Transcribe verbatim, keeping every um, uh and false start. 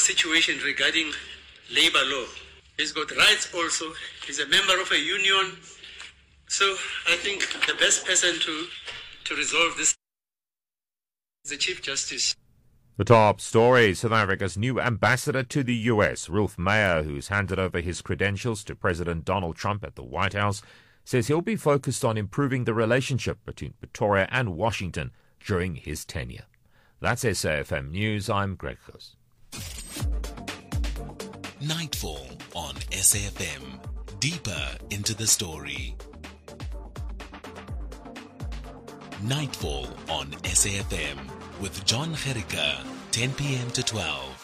situation regarding labor law. He's got rights also. He's a member of a union. So I think the best person to, to resolve this is the Chief Justice. The top story, South Africa's new ambassador to the U S, Ralph Meyer, who's handed over his credentials to President Donald Trump at the White House, says he'll be focused on improving the relationship between Pretoria and Washington during his tenure. That's S A F M News. I'm Greg Goos. Nightfall on S A F M. Deeper into the story. Nightfall on S A F M with John Gericke, ten p.m. to twelve.